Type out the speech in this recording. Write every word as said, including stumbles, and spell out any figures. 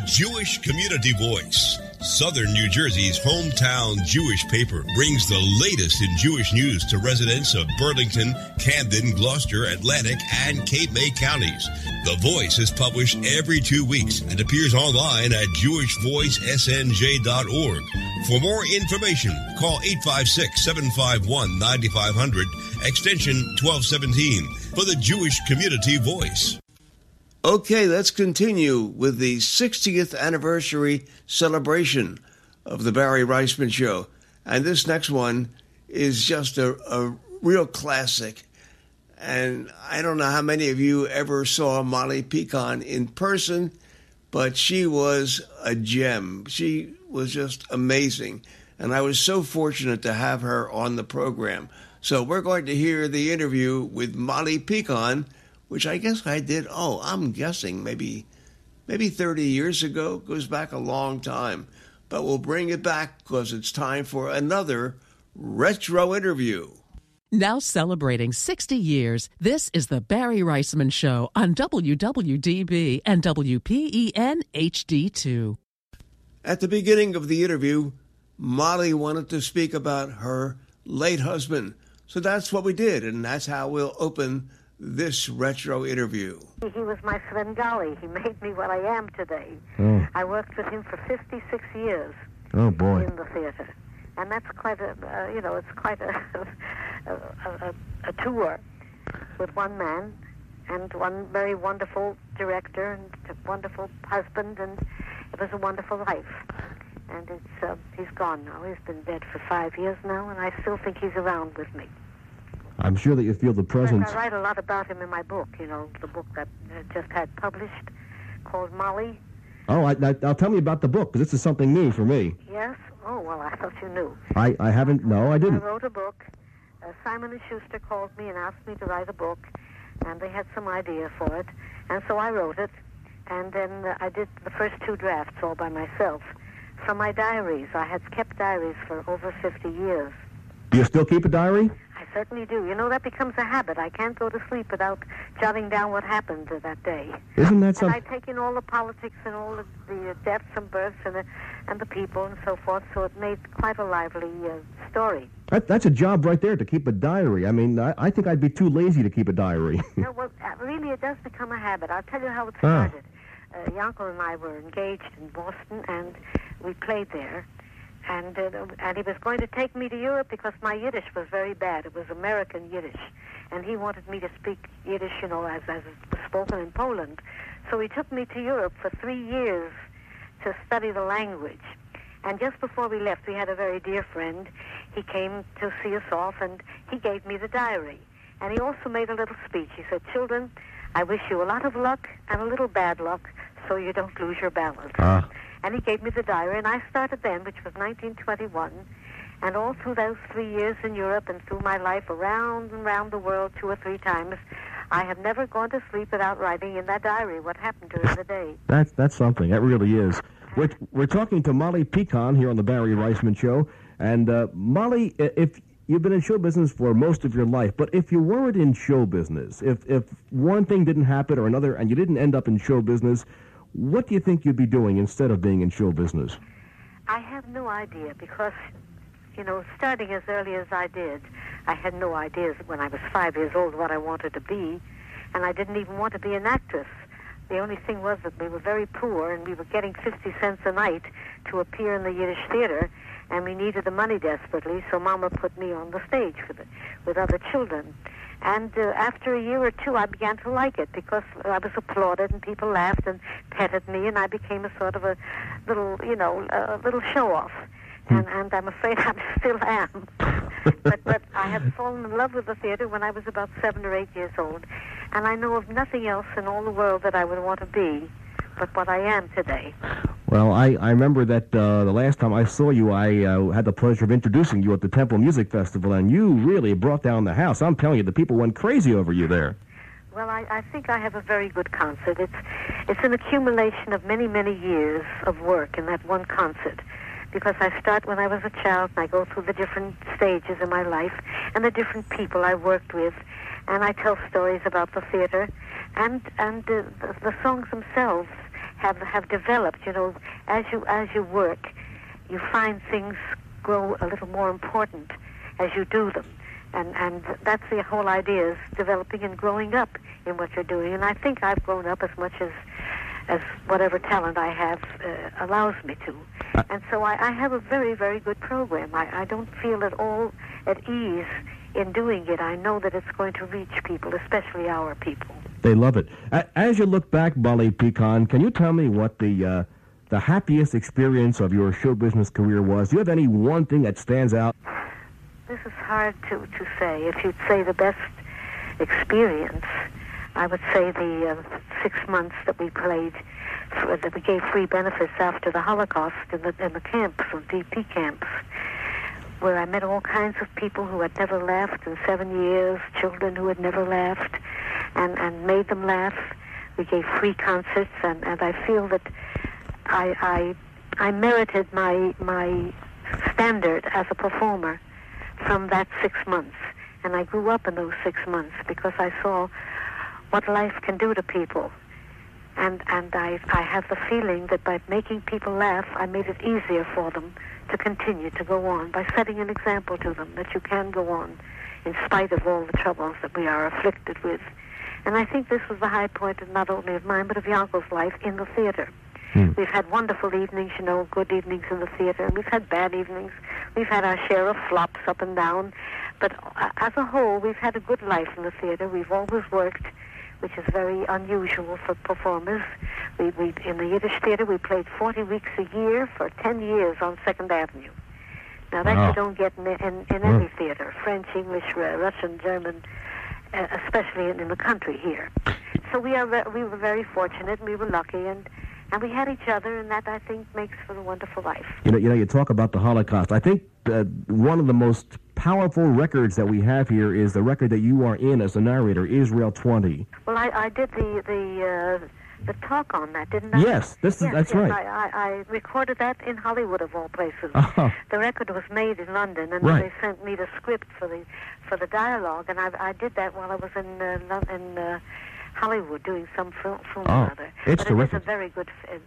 Jewish Community Voice. Southern New Jersey's hometown Jewish paper brings the latest in Jewish news to residents of Burlington, Camden, Gloucester, Atlantic, and Cape May counties. The Voice is published every two weeks and appears online at jewish voice s n j dot org. For more information, call eight five six, seven five one, nine five zero zero, extension twelve seventeen, for the Jewish Community Voice. Okay, let's continue with the sixtieth anniversary celebration of the Barry Reisman Show. And this next one is just a, a real classic. And I don't know how many of you ever saw Molly Picon in person, but she was a gem. She was just amazing. And I was so fortunate to have her on the program. So we're going to hear the interview with Molly Picon, which I guess I did, oh, I'm guessing maybe maybe thirty years ago. It goes back a long time. But we'll bring it back because it's time for another retro interview. Now celebrating sixty years, this is the Barry Reisman Show on W W D B and W P E N H D two. At the beginning of the interview, Molly wanted to speak about her late husband. So that's what we did, and that's how we'll open this retro interview. He was my Svengali. He made me what I am today. Oh. I worked with him for fifty-six years. Oh, boy. In the theater. And that's quite a, uh, you know, it's quite a, a, a, a tour with one man and one very wonderful director and a wonderful husband, and it was a wonderful life. And it's uh, he's gone now. He's been dead for five years now, and I still think he's around with me. I'm sure that you feel the presence. I write a lot about him in my book, you know, the book that I just had published called Molly. Oh, I, I, I'll tell me about the book, because this is something new for me. Yes? Oh, well, I thought you knew. I, I haven't, no, I didn't. I wrote a book. Uh, Simon and Schuster called me and asked me to write a book, and they had some idea for it, and so I wrote it, and then uh, I did the first two drafts all by myself. From my diaries, I had kept diaries for over fifty years. Do you still keep a diary? I certainly do. You know, that becomes a habit. I can't go to sleep without jotting down what happened uh, that day. Isn't that something? And I take in all the politics and all the, the uh, deaths and births and the, and the people and so forth, so it made quite a lively uh, story. That, that's a job right there, to keep a diary. I mean, I, I think I'd be too lazy to keep a diary. No, well, uh, really, it does become a habit. I'll tell you how it Ah. started. Uh, Yankel and I were engaged in Boston, and we played there. And uh, and he was going to take me to Europe because my Yiddish was very bad. It was American Yiddish. And he wanted me to speak Yiddish, you know, as, as it was spoken in Poland. So he took me to Europe for three years to study the language. And just before we left, we had a very dear friend. He came to see us off, and he gave me the diary. And he also made a little speech. He said, "Children, I wish you a lot of luck and a little bad luck so you don't lose your balance." Ah. And he gave me the diary, and I started then, which was nineteen twenty-one, and all through those three years in Europe and through my life around and around the world two or three times, I have never gone to sleep without writing in that diary what happened during the day. That's that's something. That really is. We're, we're talking to Molly Picon here on the Barry Reisman Show. And uh, Molly, if you've been in show business for most of your life, but if you weren't in show business, if if one thing didn't happen or another and you didn't end up in show business, what do you think you'd be doing instead of being in show business? I have no idea because, you know, starting as early as I did, I had no ideas when I was five years old what I wanted to be, and I didn't even want to be an actress. The only thing was that we were very poor, and we were getting fifty cents a night to appear in the Yiddish theater, and we needed the money desperately, so Mama put me on the stage with, the, with other children. And uh, after a year or two, I began to like it because I was applauded and people laughed and petted me, and I became a sort of a little, you know, a little show-off. And, and I'm afraid I still am. but, but I had fallen in love with the theater when I was about seven or eight years old, and I know of nothing else in all the world that I would want to be but what I am today. Well, I, I remember that uh, the last time I saw you, I uh, had the pleasure of introducing you at the Temple Music Festival, and you really brought down the house. I'm telling you, the people went crazy over you there. Well, I, I think I have a very good concert. It's, it's an accumulation of many, many years of work in that one concert, because I start when I was a child, and I go through the different stages in my life and the different people I worked with, and I tell stories about the theater, and, and uh, the, the songs themselves have have developed. You know, as you as you work, you find things grow a little more important as you do them, and and that's the whole idea, is developing and growing up in what you're doing. And I think I've grown up as much as as whatever talent I have uh, allows me to. And so I, I have a very, very good program. I, I don't feel at all at ease in doing it. I know that it's going to reach people, especially our people. They love it. A- As you look back, Molly Picon, can you tell me what the uh, the happiest experience of your show business career was? Do you have any one thing that stands out? This is hard to, to say. If you'd say the best experience, I would say the uh, six months that we played, for, that we gave free benefits after the Holocaust in the, in the camps, of D P camps, where I met all kinds of people who had never laughed in seven years, children who had never laughed, and, and made them laugh. We gave free concerts, and, and I feel that I, I, I merited my, my standard as a performer from that six months. And I grew up in those six months because I saw what life can do to people. And and I I have the feeling that by making people laugh, I made it easier for them to continue to go on, by setting an example to them that you can go on in spite of all the troubles that we are afflicted with. And I think this was the high point of not only of mine, but of Yanko's life in the theater. Hmm. We've had wonderful evenings, you know, good evenings in the theater, and we've had bad evenings. We've had our share of flops up and down. But uh, as a whole, we've had a good life in the theater. We've always worked, which is very unusual for performers. We, we in the Yiddish theater, we played forty weeks a year for ten years on Second Avenue. Now, that Wow. you don't get in, in, in any theater, French, English, uh, Russian, German, uh, especially in, in the country here. So we are ve- we were very fortunate, and we were lucky, and, and we had each other, and that, I think, makes for a wonderful life. You know, you know, you talk about the Holocaust. I think uh, one of the most powerful records that we have here is the record that you are in as a narrator, Israel twenty. Well, I, I did the the uh, the talk on that, didn't I? Yes, this is, yes, that's yes, right. I, I, I recorded that in Hollywood, of all places. Oh. The record was made in London, and Right. they sent me the script for the for the dialogue, and I, I did that while I was in uh, Lon- in uh, Hollywood doing some film, film Oh, or other. it's but terrific. It is a very good, f-